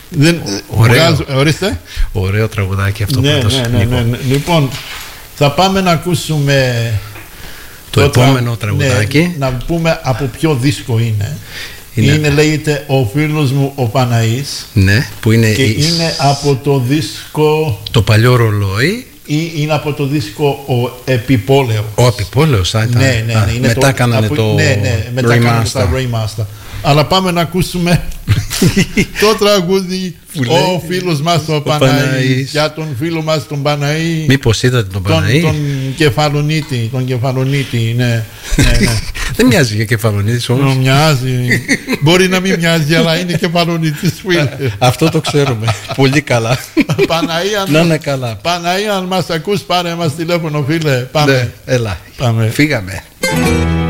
Ορίστε. Ωραίο τραγουδάκι αυτό. Ναι. Λοιπόν, θα πάμε να ακούσουμε το επόμενο τραγουδάκι. Ναι, να πούμε από ποιο δίσκο είναι. Λέγεται «Ο φίλος μου ο Παναής». Ναι, που είναι και είναι από το δίσκο «Το παλιό ρολόι». Ή είναι από το δίσκο «Ο Επιπόλαιος». Ο Επιπόλαιος, ναι, μετά κάνανε το remaster. Αλλά πάμε να ακούσουμε το τραγούδι «Ο φίλος μας ο Παναής», για τον φίλο μας τον Παναή. Μήπως είδατε τον Παναή? Τον Κεφαλονίτη, ναι. Δεν μοιάζει για Κεφαλονίτης όμως. Μοιάζει. Μπορεί να μην μοιάζει, αλλά είναι Κεφαλονίτης. Αυτό το ξέρουμε πολύ καλά. Να είναι καλά. Παναή, αν μας ακούς, πάρε μας τηλέφωνο, φίλε. Πάμε. Έλα, φύγαμε.